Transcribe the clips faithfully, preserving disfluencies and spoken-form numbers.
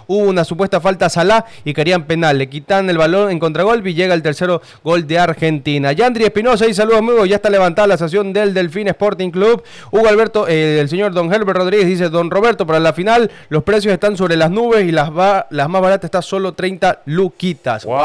hubo una supuesta falta a Salah y querían penal. Le quitan el balón en contragolpe y llega el tercero gol de Argentina. Yandri Espinosa, y saludos amigos, ya está levantada la asociación del Delfín Sporting Club. Hugo Alberto, eh, el señor Don Herbert Rodríguez dice, Don Roberto, para la final los precios están sobre las nubes y las, va, las más baratas están solo treinta luquitas. Wow.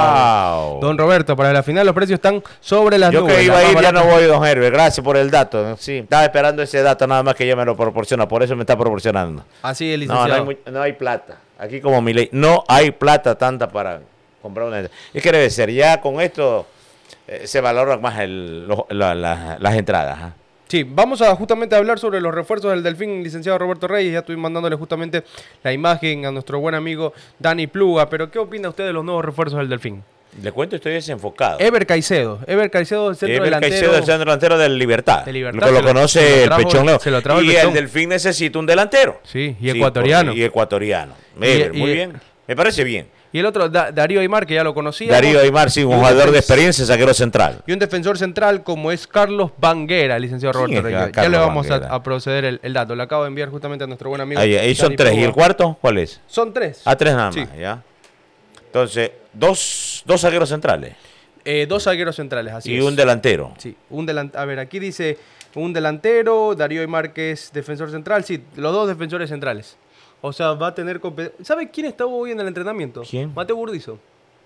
wow. Don Roberto, para la final los precios están sobre las Yo nubes. Yo que iba a ir, ya baratas. no voy, Don Herbert. Gracias por el dato. Sí, estaba esperando ese dato nada más que ella me lo proporciona, por eso me está proporcionando. Así es, licenciado. No, no hay, muy, no hay plata. Aquí como mi ley, no hay plata tanta para comprar una. Es que debe ser, ya con esto eh, se valoran más el, lo, la, la, las entradas. ¿eh? Sí, vamos a justamente hablar sobre los refuerzos del Delfín, licenciado Roberto Reyes. Ya estoy mandándole justamente la imagen a nuestro buen amigo Dani Pluga. Pero, ¿qué opina usted de los nuevos refuerzos del Delfín? Le cuento, estoy desenfocado. Ever Caicedo. Ever Caicedo, el centro Ever delantero. Caicedo, el centro delantero del Libertad. De Libertad. Lo, lo lo, conoce lo trajo, el Pechón Leo. Se lo trajo y el, el Delfín necesita un delantero. Sí, y ecuatoriano. Sí, y ecuatoriano. Ever, y, muy y, bien. Me parece bien. Y el otro, da, Darío Aymar, que ya lo conocía. Darío Aymar, sí, un, un jugador de experiencia, zaguero central. Y un defensor central como es Carlos Banguera, licenciado Roberto Reyes. Ya le vamos a, a proceder el, el dato. Le acabo de enviar justamente a nuestro buen amigo. Ahí, ahí son tres. Puma. ¿Y el cuarto cuál es? Son tres. Ah, tres nada más, sí. ya. Entonces, dos, dos zagueros centrales. Eh, dos zagueros centrales, así y es. Y un delantero. Sí, un delantero. A ver, aquí dice un delantero, Darío Aymar, que es defensor central. Sí, los dos defensores centrales. O sea, va a tener competencia. ¿Sabe quién estaba hoy en el entrenamiento? ¿Quién? Mateo Burdizo.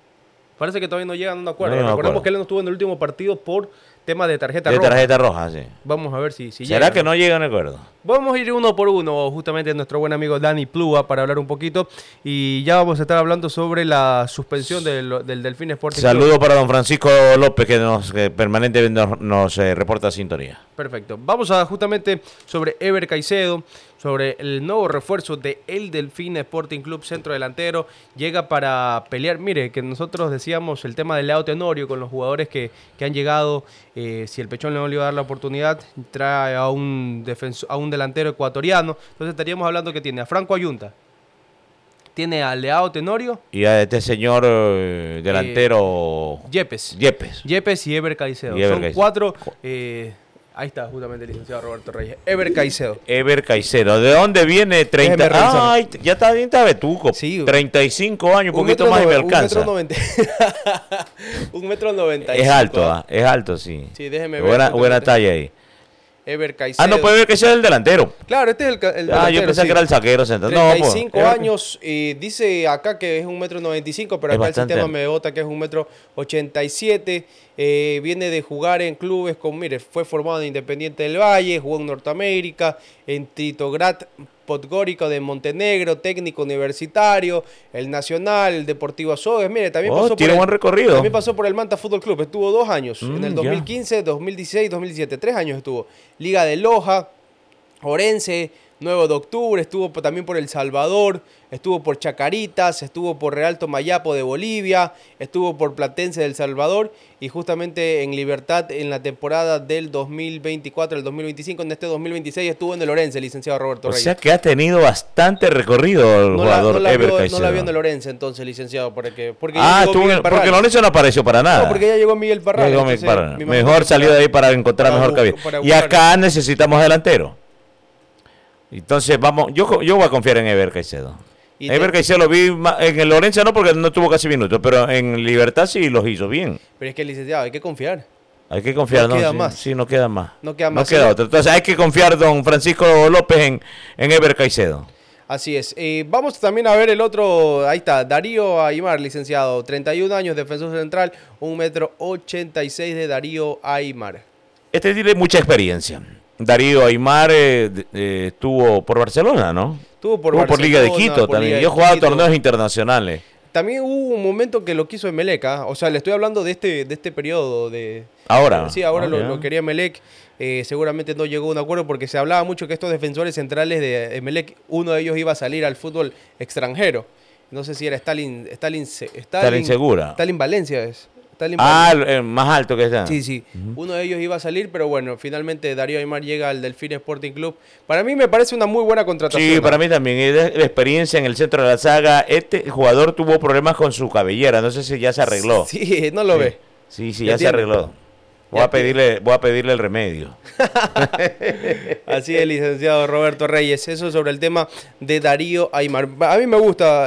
Parece que todavía no llegan a un acuerdo. No, no Recordemos acuerdo. que él no estuvo en el último partido por tema de tarjeta de roja. De tarjeta roja, sí. Vamos a ver si, si ¿Será llegan. que no llegan a acuerdo? Vamos a ir uno por uno, justamente nuestro buen amigo Dani Pluga, para hablar un poquito. Y ya vamos a estar hablando sobre la suspensión del, del Delfín Sporting Club. Saludo para don Francisco López, que nos que permanentemente nos, nos eh, reporta sintonía. Perfecto. Vamos a justamente sobre Ever Caicedo, sobre el nuevo refuerzo de el Delfín Sporting Club, centro delantero. Llega para pelear. Mire, que nosotros decíamos el tema del Leao Tenorio con los jugadores que, que han llegado. Eh, si el Pechón no le iba a dar la oportunidad, trae a un, defensor, a un delantero ecuatoriano. Entonces estaríamos hablando que tiene a Franco Ayunta, tiene a Leao Tenorio y a este señor eh, delantero eh, Yepes. Yepes. Yepes y Ever Caicedo. Y Ever Son Caicedo. cuatro. Eh, ahí está justamente el licenciado Roberto Reyes. Ever Caicedo. Ever Caicedo. ¿De dónde viene? treinta Ay, ya está bien, está betuco. Sí, treinta y cinco años, un poquito más y me alcanza. Un metro noventa. Un metro noventa y Es cinco. alto, ¿eh? es alto, sí. Sí, déjeme ver. Buena, buena talla ahí. Ever Caicedo. Ah, no puede ver que sea el delantero. Claro, este es el, el Ah, delantero. yo pensé sí. que era el zaguero central. treinta y No, cinco pues, años, y dice acá que es un metro noventa y cinco, pero Es acá bastante. el sistema me vota que es un metro ochenta y siete. Eh, viene de jugar en clubes como, mire, fue formado en Independiente del Valle, jugó en Norteamérica, en Titograd Podgorica de Montenegro, técnico universitario, el Nacional, el Deportivo Azogues. Mire, también Oh, pasó tiene por buen el, recorrido. También pasó por el Manta Fútbol Club, estuvo dos años, Mm, en el ya. dos mil quince, dos mil dieciséis, dos mil diecisiete, tres años estuvo. Liga de Loja, Orense, nueve de octubre, estuvo por- también por El Salvador, estuvo por Chacaritas, estuvo por Real Tomayapo de Bolivia, estuvo por Platense del Salvador y justamente en Libertad en la temporada del dos mil veinticuatro al dos mil veinticinco, en este dos mil veintiséis estuvo en el Orense, licenciado Roberto O Reyes. sea que ha tenido bastante recorrido el no, la, jugador no, la Ever vio, no Caicedo. la vio en el Orense entonces, licenciado, porque, porque Ah, ya llegó estuvo en Miguel el- Parral. porque Lorenzo no apareció para nada. No, porque ya llegó Miguel Parral. Llegó entonces, Miguel Parral. me imagino Mejor que salió para- de ahí para encontrar para mejor bu- cabida. para Y buscar- acá necesitamos delantero. Entonces vamos, yo, yo voy a confiar en Ever Caicedo. Y Ever te- Caicedo lo vi ma- en el Lorenzo no porque no tuvo casi minutos, pero en Libertad sí los hizo bien. Pero es que, licenciado, hay que confiar. Hay que confiar, No ¿no? queda sí, más. sí, no queda más. No queda más. No queda Sí. otro. Entonces hay que confiar, don Francisco López, en, en Ever Caicedo. Así es. Eh, vamos también a ver el otro, ahí está, Darío Aymar, licenciado, treinta y un años, defensor central, un metro ochenta y seis de Darío Aymar. Este tiene mucha experiencia. Darío Aymar eh, eh, estuvo por Barcelona, ¿no? Estuvo por, Estuvo por Liga de Quito por también. Liga Yo de he jugado Quito. torneos internacionales. También hubo un momento que lo quiso Emelec, ¿ah? O sea, le estoy hablando de este, de este periodo de... Ahora. Sí, ahora Ah, lo, ya. lo quería Emelec. Eh, seguramente no llegó a un acuerdo porque se hablaba mucho que estos defensores centrales de Emelec, uno de ellos iba a salir al fútbol extranjero. No sé si era Stalin... Stalin, Stalin, Stalin Segura. Stalin Valencia es. Stalin Ah, Valencia. el, el más alto que está. Sí, sí. Uno de ellos iba a salir, pero bueno, finalmente Darío Aymar llega al Delfín Sporting Club. Para mí me parece una muy buena contratación. Sí, para ¿no? mí también. Es de, de experiencia en el centro de la saga. Este jugador tuvo problemas con su cabellera. No sé si ya se arregló. Sí, no lo Sí. ve. Sí, sí, Ya ya, se tiene. arregló. Voy Ya a pedirle, voy a pedirle el remedio. Así es, licenciado Roberto Reyes. Eso sobre el tema de Darío Aymar. A mí me gusta